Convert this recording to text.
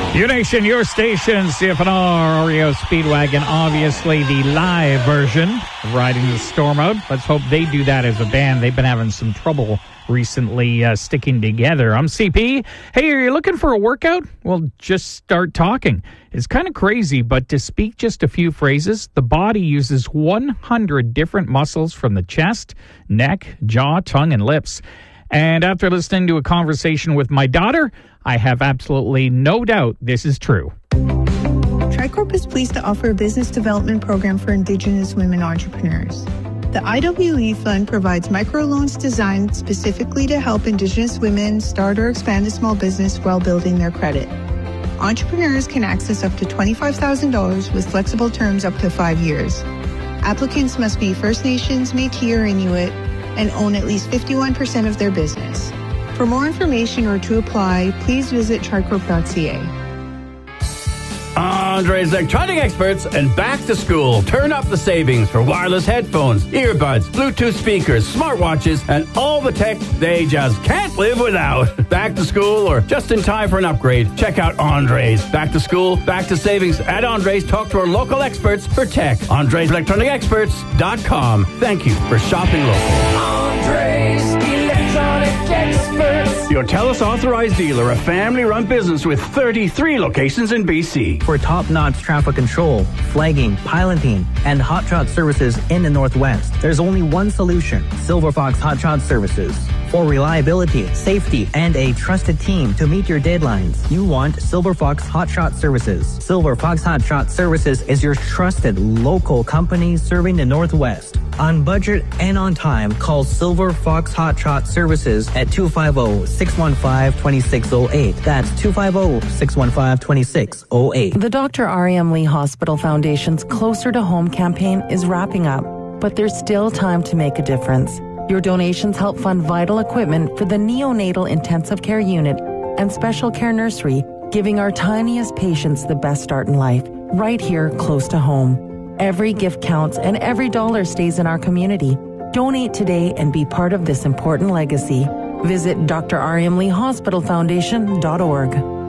Your nation, your station, CFNR, REO Speedwagon, obviously the live version of Riding the Storm Out. Let's hope they do that as a band. They've been having some trouble recently sticking together. I'm CP. Hey, are you looking for a workout? Well, just start talking. It's kind of crazy, but to speak just a few phrases, the body uses 100 different muscles from the chest, neck, jaw, tongue, and lips. And after listening to a conversation with my daughter, I have absolutely no doubt this is true. Tricorp is pleased to offer a business development program for Indigenous women entrepreneurs. The IWE Fund provides microloans designed specifically to help Indigenous women start or expand a small business while building their credit. Entrepreneurs can access up to $25,000 with flexible terms up to 5 years. Applicants must be First Nations, Métis, or Inuit and own at least 51% of their business. For more information or to apply, please visit tricorp.ca. Andre's Electronic Experts and back to school. Turn up the savings for wireless headphones, earbuds, Bluetooth speakers, smartwatches, and all the tech they just can't live without. Back to school or just in time for an upgrade, check out Andre's. Back to school, back to savings at Andre's. Talk to our local experts for tech. Andre'sElectronicExperts.com. Thank you for shopping local. Andre's Electronic Experts. Your TELUS authorized dealer, a family-run business with 33 locations in BC. For top-notch traffic control, flagging, piloting, and hot shot services in the Northwest, there's only one solution: Silver Fox Hot Shot Services. For reliability, safety, and a trusted team to meet your deadlines, you want Silver Fox Hot Shot Services. Silver Fox Hot Shot Services is your trusted local company serving the Northwest. On budget and on time, call Silver Fox Hot Shot Services at 250-615-2608. That's 250-615-2608. The Dr. R.M. Lee Hospital Foundation's Closer to Home campaign is wrapping up, but there's still time to make a difference. Your donations help fund vital equipment for the neonatal intensive care unit and special care nursery, giving our tiniest patients the best start in life, right here close to home. Every gift counts and every dollar stays in our community. Donate today and be part of this important legacy. Visit drrmleehospitalfoundation.org.